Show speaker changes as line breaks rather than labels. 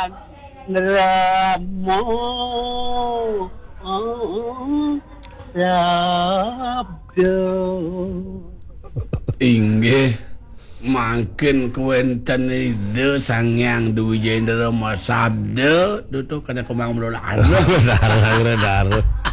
Ramo Sabdo.
Inggih mangkin kuwenten itu Sangyang Dwi Jendra Sabda tutuk kana kumang belar.